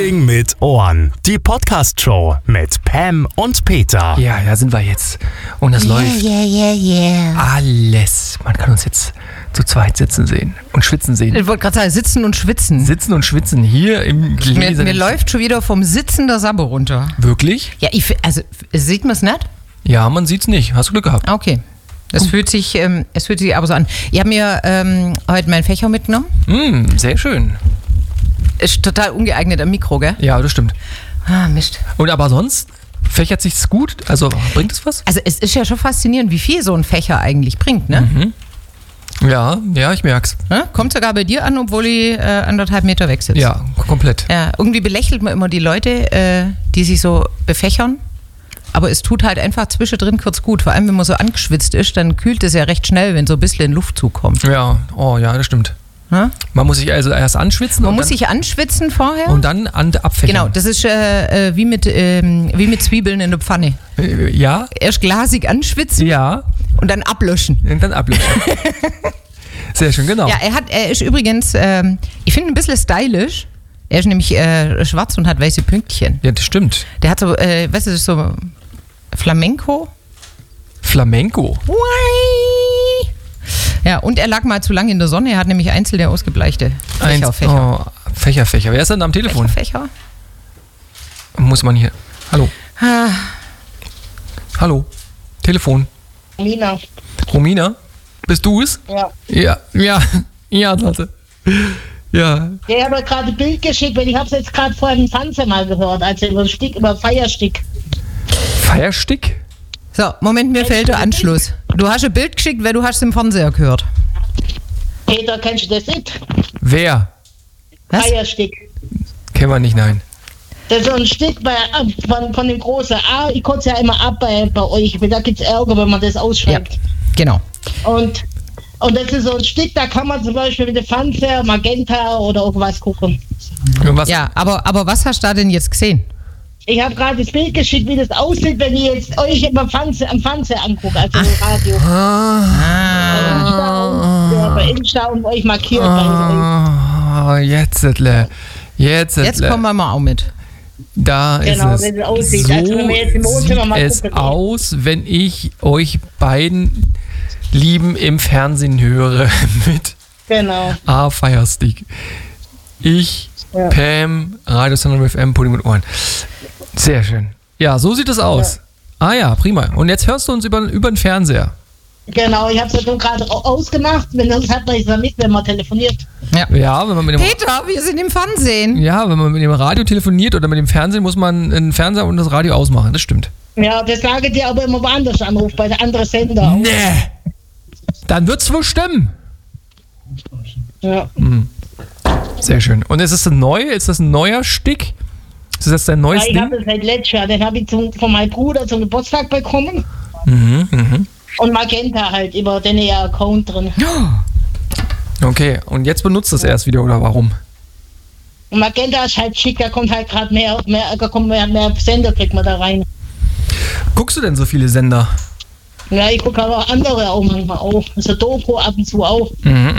Shopping mit Ohren. Die Podcast-Show mit Pam und Peter. Ja, da sind wir jetzt. Und das läuft alles. Man kann uns jetzt zu zweit sitzen sehen und schwitzen sehen. Ich wollte gerade sagen, sitzen und schwitzen. Sitzen und schwitzen hier im Gläser. Mir läuft schon wieder vom Sitzen der Sabber runter. Wirklich? Ja, sieht man es nicht? Ja, man sieht's nicht. Hast du Glück gehabt. Okay. Es fühlt sich aber so an. Ich habe mir heute meinen Fächer mitgenommen. Sehr schön. Ist total ungeeignet am Mikro, gell? Ja, das stimmt. Ah, Mist. Und aber sonst fächert sich's gut? Also bringt es was? Also es ist ja schon faszinierend, wie viel so ein Fächer eigentlich bringt, ne? Mhm. Ja, ich merk's. Ja, kommt sogar bei dir an, obwohl ich 1,5 Meter weg sitze. Ja, komplett. Ja, irgendwie belächelt man immer die Leute, die sich so befächern. Aber es tut halt einfach zwischendrin kurz gut. Vor allem, wenn man so angeschwitzt ist, dann kühlt es ja recht schnell, wenn so ein bisschen Luftzug kommt. Ja, das stimmt. Ja? Man muss sich also erst anschwitzen. Man muss sich anschwitzen vorher. Und dann abfächern. Genau, das ist wie mit Zwiebeln in der Pfanne. Ja. Erst glasig anschwitzen. Ja. Und dann ablöschen. Sehr schön, genau. Ja, er ist übrigens, ich finde ein bisschen stylisch. Er ist nämlich schwarz und hat weiße Pünktchen. Ja, das stimmt. Der hat so, weißt du, so Flamenco. Ja, und er lag mal zu lange in der Sonne. Er hat nämlich einzelne ausgebleichte Fächer. Fächer. Wer ist denn am Telefon? Fächer. Muss man hier. Hallo. Hallo. Telefon. Romina? Bist du es? Ja. Ja, Lotte. Ja. Ich habe gerade ein Bild geschickt, weil ich habe es jetzt gerade vorhin im Fernsehen mal gehört, also über Feierstick. Feierstick? So, Moment, mir fehlt der Anschluss. Du hast ein Bild geschickt, weil du hast es im Fernseher gehört. Peter, kennst du das nicht? Wer? Was? Feierstick. Kennen wir nicht, nein. Das ist so ein Stück von dem großen A. Ich kotze ja immer ab bei euch, weil da gibt es Ärger, wenn man das ausschreibt. Ja, genau. Und das ist so ein Stück, da kann man zum Beispiel mit dem Fernseher, Magenta oder irgendwas gucken. Irgendwas? Ja, aber was hast du da denn jetzt gesehen? Ich habe gerade das Bild geschickt, wie das aussieht, wenn ich jetzt euch am Fernseher angucke, also im Radio. Bei Insta und euch markiert. Jetzt kommen wir mal auch mit. Da genau, ist es. wenn es aussieht. So also, wenn wir jetzt im Wohnzimmer mal sieht es gucken. aus, wenn ich euch beiden Lieben im Fernsehen höre mit Genau. Firestick. Ich, Pam, Radio Standard FM, Pudding mit Ohren. Sehr schön. Ja, so sieht es aus. Ja, prima. Und jetzt hörst du uns über den Fernseher. Genau, ich habe es ja gerade ausgemacht, wenn das hat man es mit, wenn man telefoniert. Ja, wenn man mit dem Peter, wir sind im Fernsehen. Ja, wenn man mit dem Radio telefoniert oder mit dem Fernsehen, muss man den Fernseher und das Radio ausmachen. Das stimmt. Ja, das sage dir aber immer woanders anruft, bei der anderen Sender. Nee. Dann wird's wohl stimmen. Ja. Sehr schön. Und ist das ein neuer Stick? Ist das dein neues Ich Ding? habe das seit letztes Jahr, den habe ich von meinem Bruder zum Geburtstag bekommen. Und Magenta halt über den Account drin. Okay, und jetzt benutzt das erst wieder, oder warum? Und Magenta ist halt schick, da kommt halt gerade mehr Sender, kriegt man da rein. Guckst du denn so viele Sender? Ja, ich gucke aber andere auch manchmal auch. Also Doku ab und zu auch.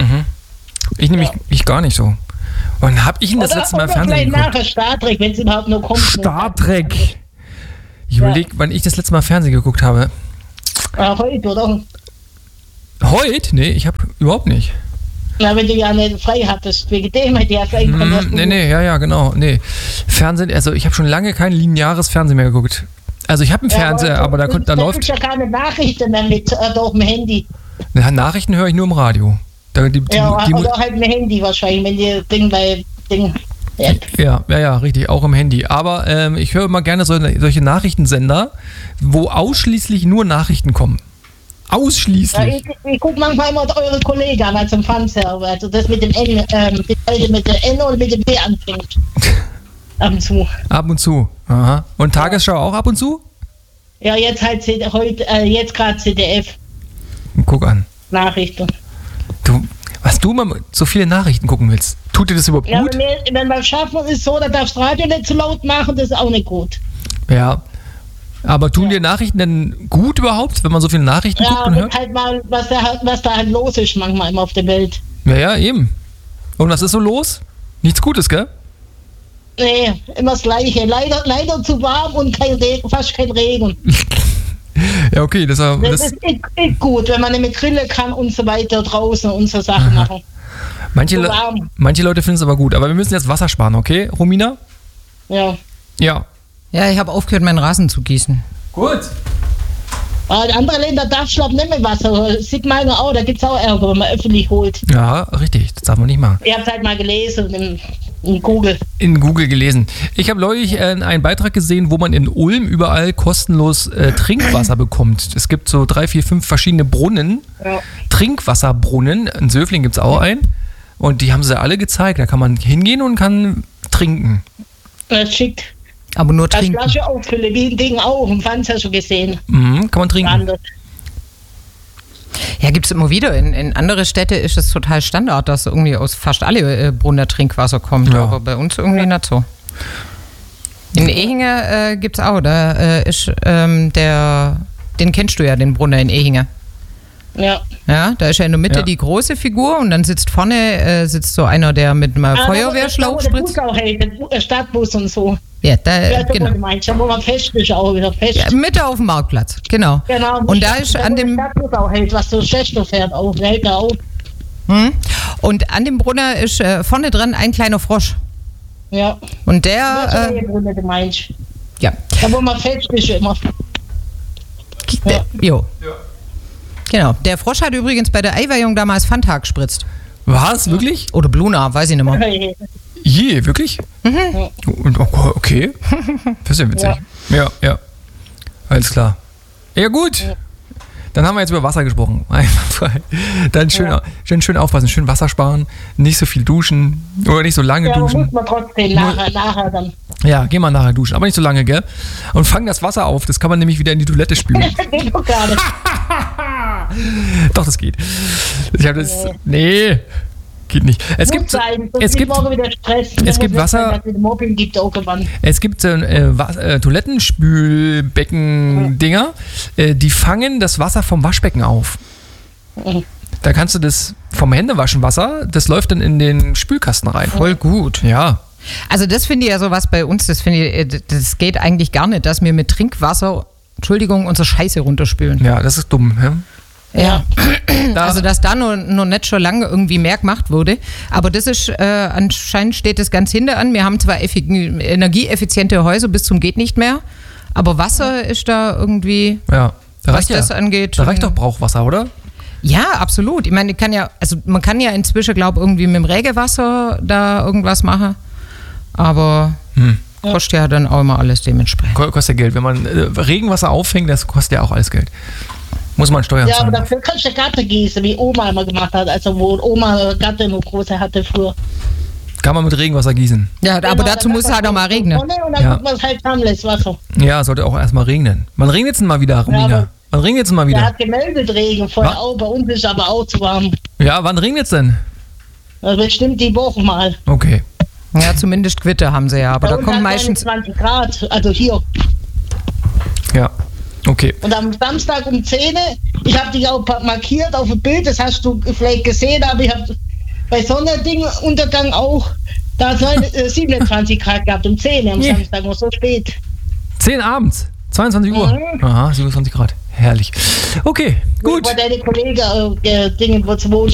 Ich nämlich ich gar nicht so. Wann hab ich denn das letzte Mal Fernsehen geguckt? Nachher Star Trek, wenn es überhaupt nur kommt. Star Trek! Ich überlege, wann ich das letzte Mal Fernsehen geguckt habe. Heute, oder? Heute? Nee, ich habe überhaupt nicht. Na, wenn du ja nicht frei hattest, wegen dem hätte ich ja sein können. Genau. Nee. Fernsehen, also ich habe schon lange kein lineares Fernsehen mehr geguckt. Also ich habe einen Fernseher, aber da läuft... ja keine Nachrichten mehr mit auf dem Handy. Nachrichten höre ich nur im Radio. Oder halt mit Handy wahrscheinlich, wenn die Ding bei Ding... Ja, richtig, auch im Handy. Aber ich höre immer gerne solche Nachrichtensender, wo ausschließlich nur Nachrichten kommen. Ausschließlich. Ja, ich gucke manchmal immer eure Kollegen an zum Fernseher, also das mit dem N, mit der N oder mit dem B anfängt. Ab und zu. Ab und zu. Aha. Und Tagesschau auch ab und zu? Ja, jetzt halt jetzt gerade ZDF. Guck an. Nachrichten. Was du mal so viele Nachrichten gucken willst, tut dir das überhaupt gut? Ja, wenn beim Schaffen ist so, da darfst du Radio nicht zu laut machen, das ist auch nicht gut. Ja. Aber tun dir Nachrichten denn gut überhaupt, wenn man so viele Nachrichten guckt und hört? Ja, halt mal, was da halt los ist manchmal immer auf der Welt. Ja, eben. Und was ist so los? Nichts Gutes, gell? Nee, immer das Gleiche. Leider zu warm und fast kein Regen. Ja, okay. Das ist echt gut, wenn man nicht mit Grille kann und so weiter draußen und so Sachen machen. Manche Leute finden es aber gut. Aber wir müssen jetzt Wasser sparen, okay, Romina? Ja. Ja. Ja, ich habe aufgehört, meinen Rasen zu gießen. Gut. In anderen Ländern darfst du nicht mit Wasser. Sieht man auch, da gibt es auch Ärger, wenn man öffentlich holt. Ja, richtig. Das darf man nicht machen. Ich habe es halt mal gelesen in Google. In Google gelesen. Ich habe neulich einen Beitrag gesehen, wo man in Ulm überall kostenlos Trinkwasser bekommt. Es gibt so 3, 4, 5 verschiedene Brunnen. Ja. Trinkwasserbrunnen. In Söfling gibt es auch einen. Und die haben sie alle gezeigt. Da kann man hingehen und kann trinken. Das ist schick. Aber nur trinken. Das Flasche auffüllen, wie ein Ding auch. Im Fernseher schon gesehen. Mhm, kann man trinken. Anders. Ja, gibt es immer wieder. In andere Städte ist es total Standard, dass irgendwie aus fast alle Brunnen Trinkwasser kommt. Ja. Aber bei uns irgendwie nicht so. In Ehinge gibt es auch. Da ist den kennst du ja, den Brunnen in Ehinge. Ja. Ja, da ist ja in der Mitte die große Figur und dann sitzt vorne so einer, der mit einem Feuerwehrschlauch spritzt. Der Stadtbus und so. Ja, genau. Wo man fest ist, auch wieder fest. Ja, Mitte auf dem Marktplatz, genau. Und da ist an dem Stadtbus auch hält, was so Schächter fährt, auch hält er auch. Und an dem Brunnen ist vorne dran ein kleiner Frosch. Ja. Und der. Brunnen, du meinst. Ja. Da wo man fest ist immer. Jo. Ja. Genau. Der Frosch hat übrigens bei der Eiweihung damals Fanta gespritzt. Was? Wirklich? Oder Bluna, weiß ich nicht mehr. Je, wirklich? Mhm. Und okay. Das ist ja witzig. Ja. Alles klar. Ja, gut. Ja. Dann haben wir jetzt über Wasser gesprochen. Dann schön aufpassen, schön Wasser sparen, nicht so viel duschen oder nicht so lange duschen. Muss man trotzdem nachher dann. Ja, geh mal nachher duschen, aber nicht so lange, gell? Und fang das Wasser auf, das kann man nämlich wieder in die Toilette spülen. Geht doch gar nicht. Doch, das geht. Ich habe das. Nee. Geht nicht. Es gibt Wasser. Es gibt Toilettenspülbecken-Dinger, die fangen das Wasser vom Waschbecken auf. Da kannst du das vom Händewaschen-Wasser, das läuft dann in den Spülkasten rein. Voll gut. Ja. Also das finde ich ja sowas bei uns, das geht eigentlich gar nicht, dass wir mit Trinkwasser, unsere Scheiße runterspülen. Ja, das ist dumm. Ja. Also dass da noch nicht schon lange irgendwie mehr gemacht wurde. Aber das ist, anscheinend steht das ganz hinter an. Wir haben zwar energieeffiziente Häuser bis zum geht nicht mehr, aber Wasser ist da irgendwie, das angeht. Da reicht doch Brauchwasser, oder? Ja, absolut. Ich meine, man kann ja inzwischen, glaube ich, irgendwie mit dem Regenwasser da irgendwas machen. Aber kostet ja dann auch immer alles dementsprechend. Kostet ja Geld. Wenn man Regenwasser auffängt, das kostet ja auch alles Geld. Muss man Steuern zahlen. Ja, aber dafür kannst du Gatte gießen, wie Oma immer gemacht hat. Also wo Oma Gatte noch große hatte früher. Kann man mit Regenwasser gießen. Ja, aber dazu muss es halt auch mal regnen. Und dann wird man halt harmlos Wasser. Ja, sollte auch erstmal regnen. Wann regnet es denn mal wieder, Romina? Wann regnet es denn mal wieder? Der hat gemeldet Regen vorher auch. Bei uns ist aber auch zu warm. Ja, wann regnet es denn? Das bestimmt die Woche mal. Okay. Ja, zumindest Gewitter haben sie ja. Aber da kommt meistens 20 Grad, also hier. Ja. Okay. Und am Samstag um 10 Uhr, ich habe dich auch markiert auf dem Bild, das hast du vielleicht gesehen, aber ich habe bei Sonnending-Untergang auch, da hat es 27 Grad gehabt, um 10 Uhr am Samstag, noch so spät. 10 abends, 22 Uhr. Aha, 27 Grad. Herrlich. Okay, gut. Über deine Kollegen, Dinge, wo es wohnt.